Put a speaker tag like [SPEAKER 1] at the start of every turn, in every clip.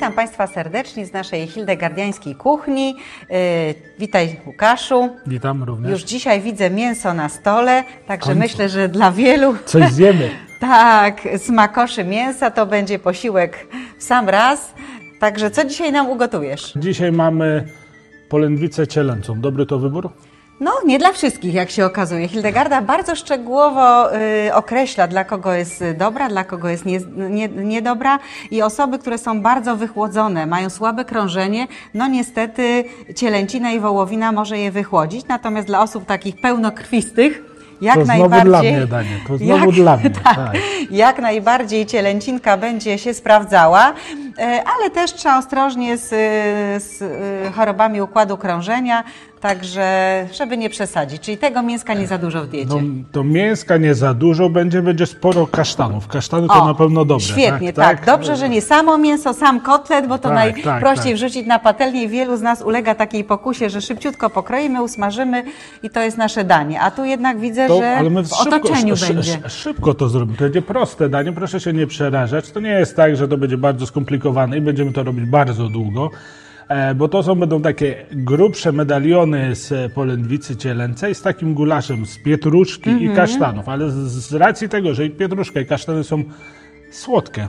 [SPEAKER 1] Witam Państwa serdecznie z naszej hildegardiańskiej kuchni. Witaj, Łukaszu.
[SPEAKER 2] Witam również.
[SPEAKER 1] Już dzisiaj widzę mięso na stole, także myślę, że dla wielu...
[SPEAKER 2] Coś zjemy.
[SPEAKER 1] Tak, smakoszy mięsa to będzie posiłek w sam raz. Także co dzisiaj nam ugotujesz?
[SPEAKER 2] Dzisiaj mamy polędwicę cielęcą. Dobry to wybór?
[SPEAKER 1] No, nie dla wszystkich, jak się okazuje. Hildegarda bardzo szczegółowo określa, dla kogo jest dobra, dla kogo jest niedobra. I osoby, które są bardzo wychłodzone, mają słabe krążenie, no niestety cielęcina i wołowina może je wychłodzić. Natomiast dla osób takich pełnokrwistych, jak
[SPEAKER 2] to
[SPEAKER 1] najbardziej...
[SPEAKER 2] Znowu dla mnie danie. To znowu dla mnie. Tak.
[SPEAKER 1] Jak najbardziej cielęcinka będzie się sprawdzała, ale też trzeba ostrożnie z chorobami układu krążenia, także żeby nie przesadzić. Czyli tego mięska nie za dużo w diecie.
[SPEAKER 2] No, to mięska nie za dużo, będzie sporo kasztanów. Kasztany to na pewno dobre.
[SPEAKER 1] Świetnie, tak. Dobrze, że nie samo mięso, sam kotlet, bo to najprościej wrzucić na patelnię i wielu z nas ulega takiej pokusie, że szybciutko pokroimy, usmażymy i to jest nasze danie. A tu jednak widzę, że
[SPEAKER 2] ale my
[SPEAKER 1] w otoczeniu będzie.
[SPEAKER 2] Szybko to zrobimy. To będzie proste danie, proszę się nie przerażać. To nie jest tak, że to będzie bardzo skomplikowane i będziemy to robić bardzo długo. Bo to będą takie grubsze medaliony z polędwicy cielęcej z takim gulaszem z pietruszki i kasztanów, ale z racji tego, że i pietruszka i kasztany są słodkie,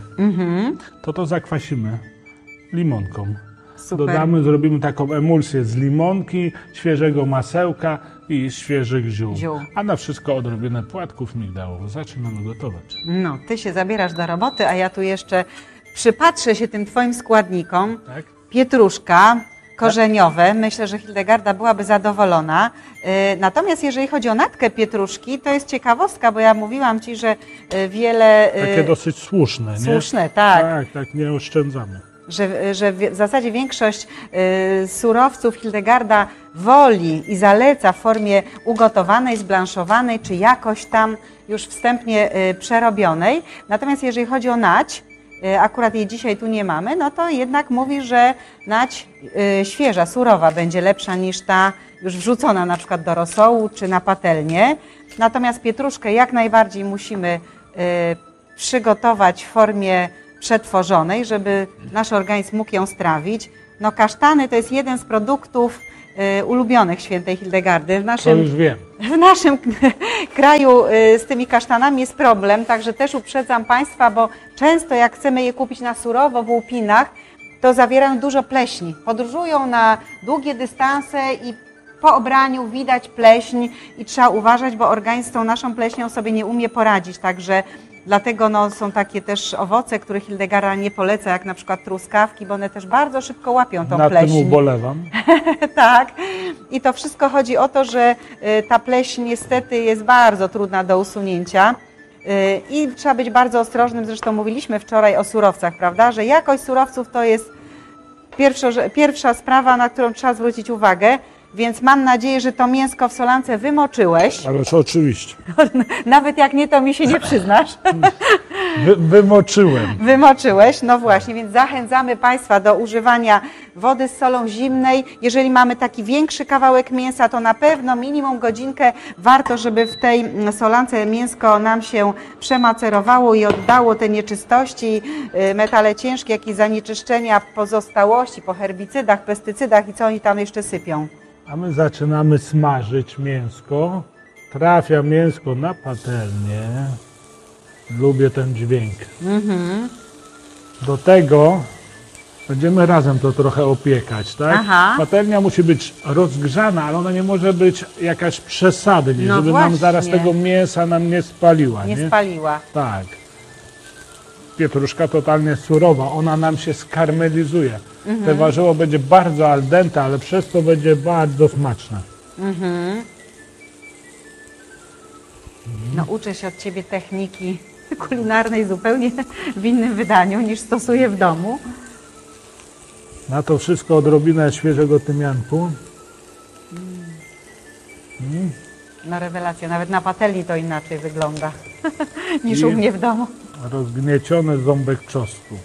[SPEAKER 2] to zakwasimy limonką.
[SPEAKER 1] Super.
[SPEAKER 2] Zrobimy taką emulsję z limonki, świeżego masełka i świeżych ziół. A na wszystko odrobinę płatków migdałów. Zaczynamy gotować.
[SPEAKER 1] No, ty się zabierasz do roboty, a ja tu jeszcze przypatrzę się tym twoim składnikom.
[SPEAKER 2] Tak?
[SPEAKER 1] Pietruszka, korzeniowe. Myślę, że Hildegarda byłaby zadowolona. Natomiast jeżeli chodzi o natkę pietruszki, to jest ciekawostka, bo ja mówiłam Ci, że wiele...
[SPEAKER 2] Takie dosyć słuszne, nie?
[SPEAKER 1] Słuszne, tak.
[SPEAKER 2] Tak, nie oszczędzamy.
[SPEAKER 1] Że w zasadzie większość surowców Hildegarda woli i zaleca w formie ugotowanej, zblanszowanej, czy jakoś tam już wstępnie przerobionej. Natomiast jeżeli chodzi o nać, akurat jej dzisiaj tu nie mamy, no to jednak mówi, że nać świeża, surowa będzie lepsza niż ta już wrzucona na przykład do rosołu czy na patelnię. Natomiast pietruszkę jak najbardziej musimy przygotować w formie przetworzonej, żeby nasz organizm mógł ją strawić. No kasztany to jest jeden z produktów ulubionych świętej Hildegardy.
[SPEAKER 2] To już wiem.
[SPEAKER 1] W naszym kraju z tymi kasztanami jest problem, także też uprzedzam Państwa, bo często jak chcemy je kupić na surowo w łupinach, to zawierają dużo pleśni. Podróżują na długie dystanse i po obraniu widać pleśń i trzeba uważać, bo organizm z tą naszą pleśnią sobie nie umie poradzić, także dlatego są takie też owoce, które Hildegarda nie poleca, jak na przykład truskawki, bo one też bardzo szybko łapią tą pleśń.
[SPEAKER 2] Na tym ubolewam.
[SPEAKER 1] Tak. I to wszystko chodzi o to, że ta pleśń niestety jest bardzo trudna do usunięcia i trzeba być bardzo ostrożnym. Zresztą mówiliśmy wczoraj o surowcach, prawda, że jakość surowców to jest pierwsza sprawa, na którą trzeba zwrócić uwagę. Więc mam nadzieję, że to mięsko w solance wymoczyłeś.
[SPEAKER 2] Ale oczywiście.
[SPEAKER 1] Nawet jak nie, to mi się nie przyznasz.
[SPEAKER 2] Wymoczyłem.
[SPEAKER 1] Wymoczyłeś, no właśnie, więc zachęcamy Państwa do używania wody z solą zimnej. Jeżeli mamy taki większy kawałek mięsa, to na pewno minimum godzinkę warto, żeby w tej solance mięsko nam się przemacerowało i oddało te nieczystości, metale ciężkie, jak i zanieczyszczenia, pozostałości po herbicydach, pestycydach i co oni tam jeszcze sypią.
[SPEAKER 2] A my zaczynamy smażyć mięsko. Trafia mięsko na patelnię. Lubię ten dźwięk. Do tego będziemy razem to trochę opiekać, tak?
[SPEAKER 1] Aha.
[SPEAKER 2] Patelnia musi być rozgrzana, ale ona nie może być jakaś przesadnie,
[SPEAKER 1] no
[SPEAKER 2] żeby
[SPEAKER 1] właśnie.
[SPEAKER 2] nam zaraz tego mięsa nie spaliła.
[SPEAKER 1] Nie spaliła.
[SPEAKER 2] Tak. Pietruszka totalnie surowa, ona nam się skarmelizuje. Te warzywo będzie bardzo al dente, ale przez to będzie bardzo smaczne.
[SPEAKER 1] No uczę się od Ciebie techniki kulinarnej zupełnie w innym wydaniu niż stosuję w domu.
[SPEAKER 2] Na to wszystko odrobinę świeżego tymianku.
[SPEAKER 1] No rewelacja, nawet na patelni to inaczej wygląda niż u mnie w domu.
[SPEAKER 2] Rozgnieciony ząbek czosnku.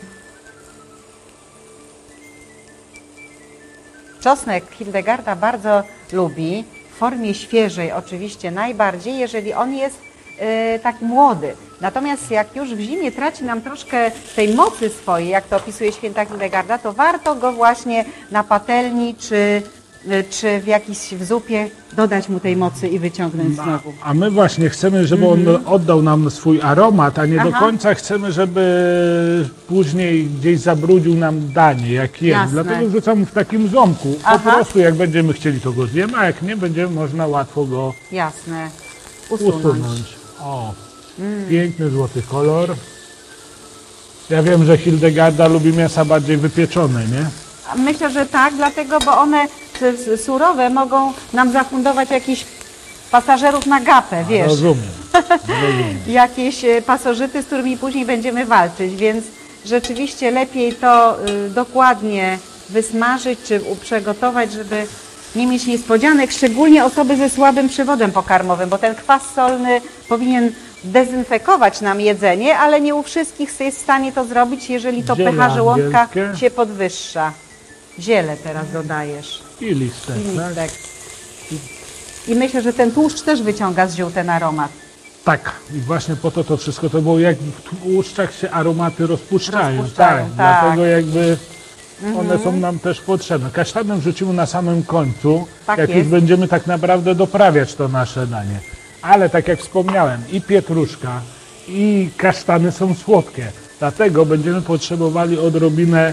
[SPEAKER 1] Czosnek Hildegarda bardzo lubi, w formie świeżej oczywiście najbardziej, jeżeli on jest taki młody. Natomiast jak już w zimie traci nam troszkę tej mocy swojej, jak to opisuje święta Hildegarda, to warto go właśnie na patelni czy w zupie dodać mu tej mocy i wyciągnąć znowu.
[SPEAKER 2] A my właśnie chcemy, żeby on oddał nam swój aromat, a nie do końca chcemy, żeby później gdzieś zabrudził nam danie, jak jest.
[SPEAKER 1] Jasne.
[SPEAKER 2] Dlatego wrzucamy w takim ząbku. Po prostu jak będziemy chcieli, to go zjemy, a jak nie, będzie można łatwo go
[SPEAKER 1] Jasne. Usunąć.
[SPEAKER 2] O, piękny złoty kolor. Ja wiem, że Hildegarda lubi mięsa bardziej wypieczone, nie?
[SPEAKER 1] Myślę, że tak, dlatego, bo one surowe mogą nam zafundować jakichś pasażerów na gapę, wiesz.
[SPEAKER 2] Rozumiem.
[SPEAKER 1] Jakieś pasożyty, z którymi później będziemy walczyć, więc rzeczywiście lepiej to dokładnie wysmażyć czy przygotować, żeby nie mieć niespodzianek, szczególnie osoby ze słabym przewodem pokarmowym, bo ten kwas solny powinien dezynfekować nam jedzenie, ale nie u wszystkich jest w stanie to zrobić, jeżeli to
[SPEAKER 2] Ziele
[SPEAKER 1] pH żołądka
[SPEAKER 2] angielskie.
[SPEAKER 1] się podwyższa. Ziele teraz dodajesz.
[SPEAKER 2] I listek,
[SPEAKER 1] I
[SPEAKER 2] tak?
[SPEAKER 1] listek. I myślę, że ten tłuszcz też wyciąga z ziół ten aromat.
[SPEAKER 2] Tak, i właśnie po to wszystko to było, jak w tłuszczach się aromaty rozpuszczają.
[SPEAKER 1] Rozpuszczają, tak.
[SPEAKER 2] Dlatego jakby one są nam też potrzebne. Kasztanem wrzucimy na samym końcu,
[SPEAKER 1] Tak
[SPEAKER 2] jak
[SPEAKER 1] jest.
[SPEAKER 2] już będziemy tak naprawdę doprawiać to nasze danie. Ale tak jak wspomniałem, i pietruszka, i kasztany są słodkie. Dlatego będziemy potrzebowali odrobinę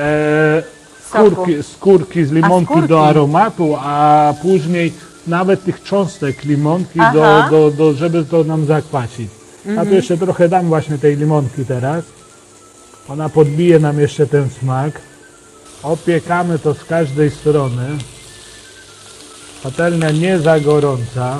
[SPEAKER 2] skórki z limonki
[SPEAKER 1] skórki?
[SPEAKER 2] do aromatu, a później nawet tych cząstek limonki,
[SPEAKER 1] Aha.
[SPEAKER 2] żeby to nam zakwacić. A tu jeszcze trochę dam właśnie tej limonki teraz. Ona podbije nam jeszcze ten smak. Opiekamy to z każdej strony. Patelnia nie za gorąca.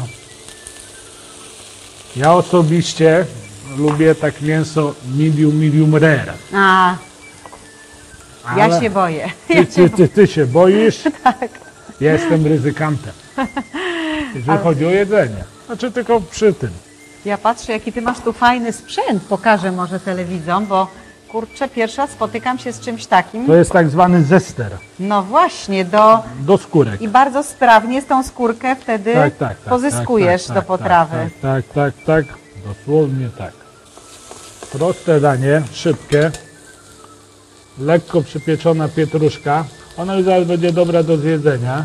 [SPEAKER 2] Ja osobiście lubię tak mięso medium rare.
[SPEAKER 1] A, ja
[SPEAKER 2] Ale
[SPEAKER 1] się boję.
[SPEAKER 2] Ty się boisz? Tak. Ja jestem ryzykantem. Jeżeli chodzi o jedzenie. Znaczy tylko przy tym.
[SPEAKER 1] Ja patrzę, jaki ty masz tu fajny sprzęt. Pokażę może telewidzom, bo kurczę, pierwszy raz spotykam się z czymś takim.
[SPEAKER 2] To jest tak zwany zester
[SPEAKER 1] No właśnie,
[SPEAKER 2] do skórek.
[SPEAKER 1] i bardzo sprawnie z tą skórkę wtedy pozyskujesz do potrawy.
[SPEAKER 2] Tak. Dosłownie tak. Proste danie, szybkie. Lekko przypieczona pietruszka. Ona już zaraz będzie dobra do zjedzenia.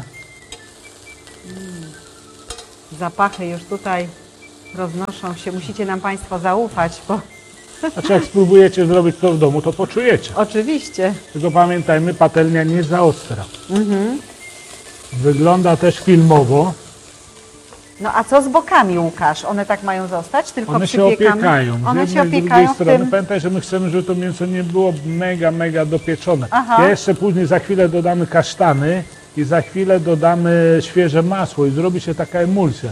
[SPEAKER 1] Zapachy już tutaj roznoszą się. Musicie nam Państwo zaufać, bo
[SPEAKER 2] Znaczy jak spróbujecie zrobić to w domu, to poczujecie.
[SPEAKER 1] oczywiście.
[SPEAKER 2] Tylko pamiętajmy, patelnia nie za ostra. Wygląda też filmowo.
[SPEAKER 1] No a co z bokami, Łukasz? One tak mają zostać? Tylko
[SPEAKER 2] One się
[SPEAKER 1] przypiekamy?
[SPEAKER 2] opiekają.
[SPEAKER 1] One
[SPEAKER 2] Z
[SPEAKER 1] się
[SPEAKER 2] jednej, z
[SPEAKER 1] opiekają
[SPEAKER 2] drugiej
[SPEAKER 1] w
[SPEAKER 2] strony.
[SPEAKER 1] tym.
[SPEAKER 2] Pamiętaj, że my chcemy, żeby to mięso nie było mega dopieczone.
[SPEAKER 1] Aha.
[SPEAKER 2] Ja jeszcze później za chwilę dodamy kasztany i za chwilę dodamy świeże masło i zrobi się taka emulsja.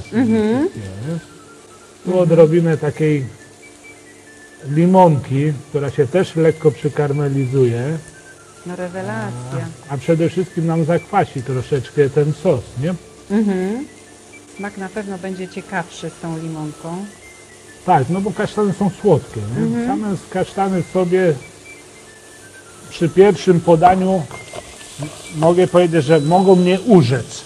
[SPEAKER 2] Tu odrobinę takiej limonki, która się też lekko przykarmelizuje,
[SPEAKER 1] No rewelacja.
[SPEAKER 2] a przede wszystkim nam zakwasi troszeczkę ten sos, nie?
[SPEAKER 1] Smak na pewno będzie ciekawszy z tą limonką.
[SPEAKER 2] Tak, no bo kasztany są słodkie, nie? Same kasztany sobie przy pierwszym podaniu mogę powiedzieć, że mogą mnie urzec.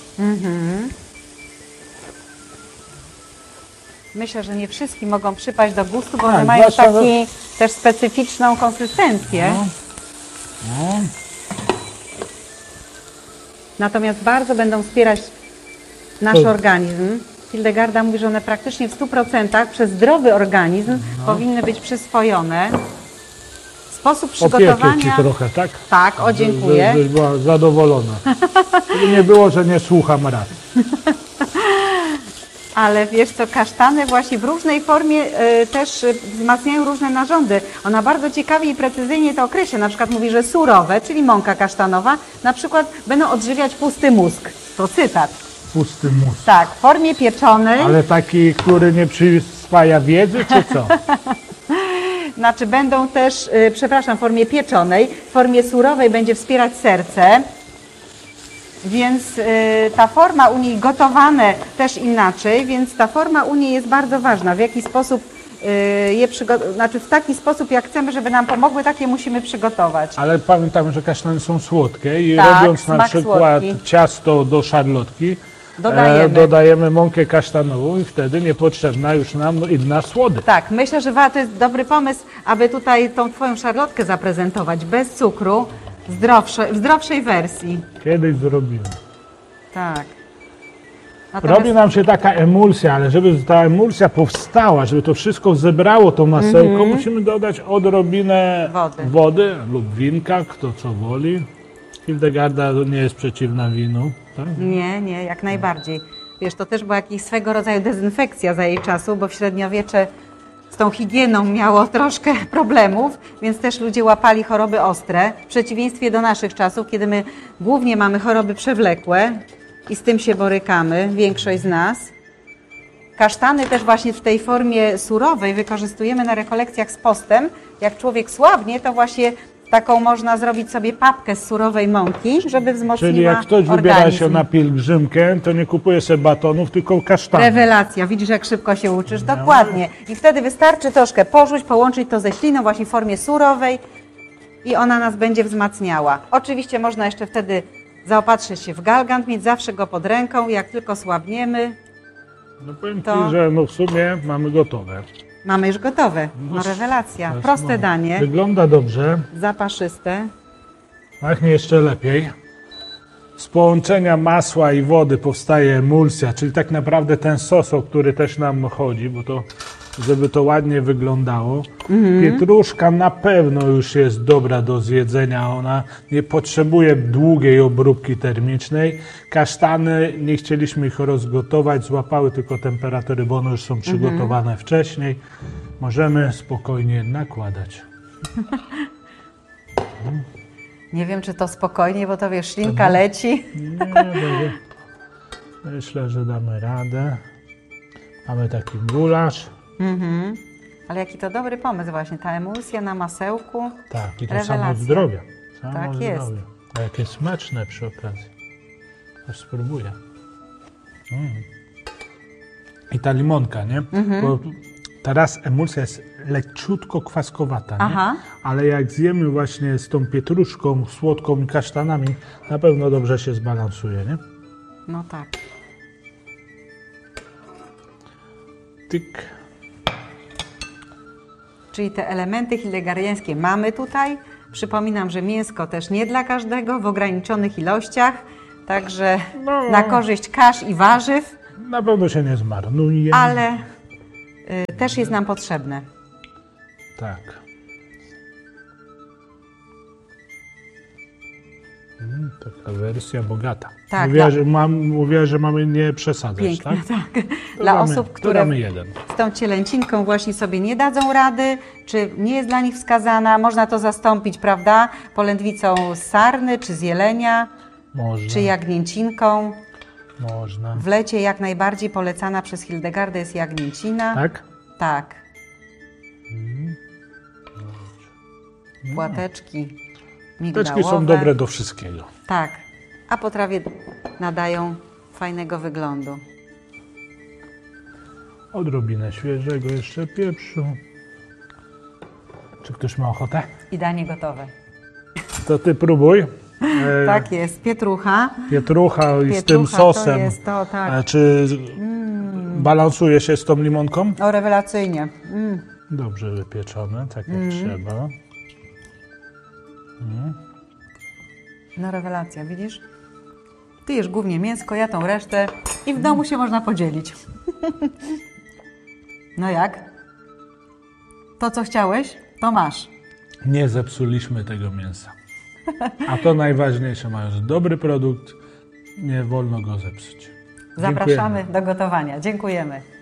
[SPEAKER 1] Myślę, że nie wszystkim mogą przypaść do gustu, bo
[SPEAKER 2] Tak,
[SPEAKER 1] one mają
[SPEAKER 2] zwłaszcza
[SPEAKER 1] taką też specyficzną konsystencję.
[SPEAKER 2] No.
[SPEAKER 1] Natomiast bardzo będą wspierać nasz
[SPEAKER 2] To-
[SPEAKER 1] organizm. Hildegarda mówi, że one praktycznie w 100% przez zdrowy organizm powinny być przyswojone. Sposób
[SPEAKER 2] Opiekę ci
[SPEAKER 1] przygotowania...
[SPEAKER 2] trochę, tak?
[SPEAKER 1] Tak, o dziękuję.
[SPEAKER 2] Żebyś była zadowolona. Żeby nie było, że nie słucham rad.
[SPEAKER 1] Ale wiesz co, kasztany właśnie w różnej formie też wzmacniają różne narządy. Ona bardzo ciekawie i precyzyjnie to określa. Na przykład mówi, że surowe, czyli mąka kasztanowa, na przykład będą odżywiać pusty mózg. To cytat.
[SPEAKER 2] Pusty mózg.
[SPEAKER 1] Tak, w formie pieczonej,
[SPEAKER 2] Ale taki, który nie przyswaja wiedzy, czy co?
[SPEAKER 1] znaczy będą też, w formie pieczonej, w formie surowej będzie wspierać serce. Więc ta forma u niej gotowane też inaczej, więc ta forma u niej jest bardzo ważna. W jaki sposób je przygotować, znaczy w taki sposób, jak chcemy, żeby nam pomogły, takie musimy przygotować.
[SPEAKER 2] Ale pamiętamy, że kasztany są słodkie i
[SPEAKER 1] Tak,
[SPEAKER 2] robiąc na
[SPEAKER 1] smak
[SPEAKER 2] przykład
[SPEAKER 1] słodki.
[SPEAKER 2] ciasto do szarlotki, dodajemy mąkę kasztanową i wtedy niepotrzebna już nam inna słodycz.
[SPEAKER 1] Tak, myślę, że to jest dobry pomysł, aby tutaj tą Twoją szarlotkę zaprezentować bez cukru, w zdrowszej wersji.
[SPEAKER 2] Kiedyś zrobimy.
[SPEAKER 1] Tak.
[SPEAKER 2] Robi nam się taka emulsja, ale żeby ta emulsja powstała, żeby to wszystko zebrało to masełko, musimy dodać odrobinę wody lub winka, kto co woli. Hildegarda nie jest przeciwna winu. Tak?
[SPEAKER 1] Nie, jak najbardziej. Wiesz, to też była jakaś swego rodzaju dezynfekcja za jej czasu, bo w średniowiecze z tą higieną miało troszkę problemów, więc też ludzie łapali choroby ostre, w przeciwieństwie do naszych czasów, kiedy my głównie mamy choroby przewlekłe i z tym się borykamy, większość z nas. Kasztany też właśnie w tej formie surowej wykorzystujemy na rekolekcjach z postem. Jak człowiek słabnie, to właśnie taką można zrobić sobie papkę z surowej mąki, żeby wzmocniła
[SPEAKER 2] Czyli jak ktoś wybiera się na pielgrzymkę, to nie kupuje sobie batonów, tylko kasztany.
[SPEAKER 1] Rewelacja, widzisz jak szybko się uczysz, dokładnie. I wtedy wystarczy troszkę porzuć, połączyć to ze śliną właśnie w formie surowej i ona nas będzie wzmacniała. Oczywiście można jeszcze wtedy zaopatrzyć się w galgant, mieć zawsze go pod ręką, jak tylko słabniemy.
[SPEAKER 2] No powiem Ci, że w sumie mamy gotowe.
[SPEAKER 1] Mamy już gotowe, rewelacja. Proste danie.
[SPEAKER 2] Wygląda dobrze.
[SPEAKER 1] Zapaszyste.
[SPEAKER 2] Pachnie jeszcze lepiej. Z połączenia masła i wody powstaje emulsja, czyli tak naprawdę ten sos, o który też nam chodzi, bo to, żeby to ładnie wyglądało. Pietruszka na pewno już jest dobra do zjedzenia, ona nie potrzebuje długiej obróbki termicznej. Kasztany, nie chcieliśmy ich rozgotować, złapały tylko temperatury, bo one już są przygotowane wcześniej. Możemy spokojnie nakładać.
[SPEAKER 1] Nie wiem, czy to spokojnie, bo to wiesz, ślinka leci.
[SPEAKER 2] Nie, myślę, że damy radę. Mamy taki gulasz.
[SPEAKER 1] Ale jaki to dobry pomysł właśnie, ta emulsja na masełku.
[SPEAKER 2] Tak, i to
[SPEAKER 1] Rewelacja.
[SPEAKER 2] samo zdrowie.
[SPEAKER 1] Tak jest.
[SPEAKER 2] A jakie smaczne przy okazji. Aż spróbuję. I ta limonka, nie? Bo teraz emulsja jest leciutko kwaskowata, nie? Ale jak zjemy właśnie z tą pietruszką, słodką i kasztanami, na pewno dobrze się zbalansuje, nie?
[SPEAKER 1] No tak.
[SPEAKER 2] Tyk.
[SPEAKER 1] Czyli te elementy hildegardiańskie mamy tutaj. Przypominam, że mięsko też nie dla każdego, w ograniczonych ilościach. Także na korzyść kasz i warzyw.
[SPEAKER 2] Na pewno się nie zmarnuje.
[SPEAKER 1] Ale też jest nam potrzebne.
[SPEAKER 2] Tak. Taka wersja bogata.
[SPEAKER 1] Tak,
[SPEAKER 2] Mówiła, że mamy nie przesadzać,
[SPEAKER 1] pięknie,
[SPEAKER 2] tak?
[SPEAKER 1] Dla osób, które
[SPEAKER 2] jeden.
[SPEAKER 1] z tą cielęcinką właśnie sobie nie dadzą rady, czy nie jest dla nich wskazana, można to zastąpić, prawda, polędwicą z sarny, czy z jelenia,
[SPEAKER 2] Można.
[SPEAKER 1] czy jagnięcinką.
[SPEAKER 2] Można.
[SPEAKER 1] W lecie jak najbardziej polecana przez Hildegardę jest jagnięcina.
[SPEAKER 2] Tak?
[SPEAKER 1] Tak. Płateczki migdałowe.
[SPEAKER 2] Teczki są dobre do wszystkiego.
[SPEAKER 1] Tak, a potrawie nadają fajnego wyglądu.
[SPEAKER 2] Odrobinę świeżego jeszcze pieprzu. Czy ktoś ma ochotę?
[SPEAKER 1] I danie gotowe.
[SPEAKER 2] To ty próbuj.
[SPEAKER 1] Tak jest, pietrucha.
[SPEAKER 2] Pietrucha i z tym sosem.
[SPEAKER 1] To jest to, tak.
[SPEAKER 2] Czy balansuje się z tą limonką?
[SPEAKER 1] O, rewelacyjnie.
[SPEAKER 2] Dobrze wypieczone, tak jak trzeba.
[SPEAKER 1] No rewelacja, widzisz? Ty jesz głównie mięsko, ja tą resztę i w domu się można podzielić. No jak? To, co chciałeś, to masz.
[SPEAKER 2] Nie zepsuliśmy tego mięsa. A to najważniejsze, mając dobry produkt, nie wolno go zepsuć.
[SPEAKER 1] Zapraszamy do gotowania. Dziękujemy.